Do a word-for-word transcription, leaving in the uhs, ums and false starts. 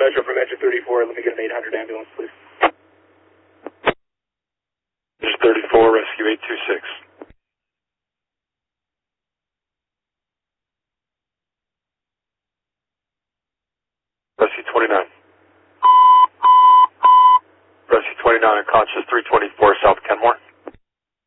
Metro from Metro thirty-four. Let me get an eight hundred ambulance, please. This is thirty-four, rescue eight two six. Rescue twenty-nine. Rescue twenty-nine, unconscious three twenty-four South Kenmore.